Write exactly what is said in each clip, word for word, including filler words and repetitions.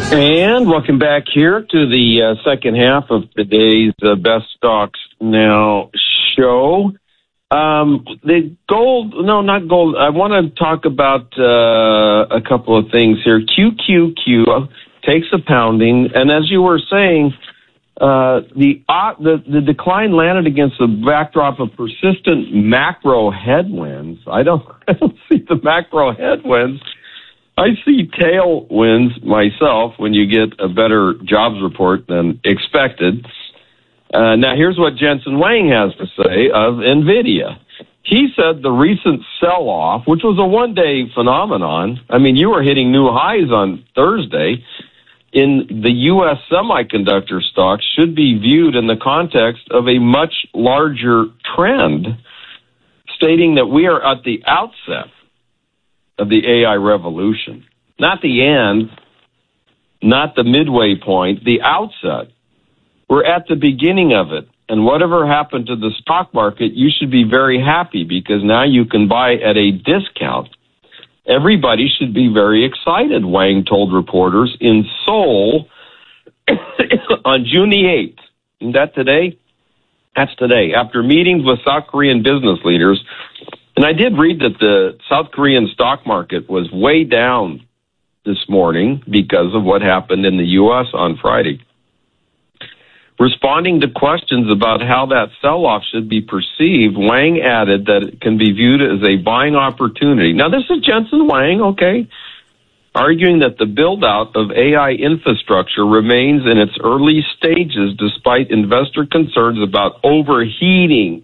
And welcome back here to the uh, second half of today's uh, Best Stocks Now show. Um, the gold, no, not gold. I want to talk about uh, a couple of things here. Q Q Q takes a pounding, and as you were saying, uh, the, uh, the the decline landed against the backdrop of persistent macro headwinds. I don't, I don't see the macro headwinds. I see tailwinds myself when you get a better jobs report than expected. Uh, now, here's what Jensen Huang has to say of NVIDIA. He said the recent sell-off, which was a one-day phenomenon, I mean, you were hitting new highs on Thursday, in the U S semiconductor stocks should be viewed in the context of a much larger trend, stating that we are at the outset of the A I revolution. Not the end, not the midway point, the outset. We're at the beginning of it. And whatever happened to the stock market, you should be very happy because now you can buy at a discount. Everybody should be very excited, Wang told reporters in Seoul on June the eighth. Isn't that today? That's today. After meetings with South Korean business leaders, and I did read that the South Korean stock market was way down this morning because of what happened in the U S on Friday. Responding to questions about how that sell-off should be perceived, Wang added that it can be viewed as a buying opportunity. Now, this is Jensen Huang, okay, arguing that the build-out of A I infrastructure remains in its early stages despite investor concerns about overheating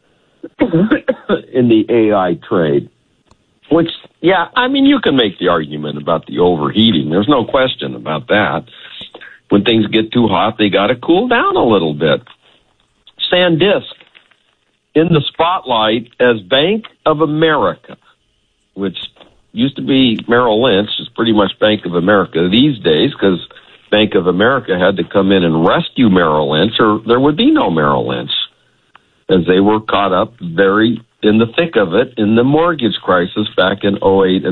in the A I trade. Which, yeah, I mean, you can make the argument about the overheating. There's no question about that. When things get too hot, they got to cool down a little bit. SanDisk in the spotlight as Bank of America, which used to be Merrill Lynch, is pretty much Bank of America these days because Bank of America had to come in and rescue Merrill Lynch or there would be no Merrill Lynch as they were caught up very in the thick of it in the mortgage crisis back in oh eight and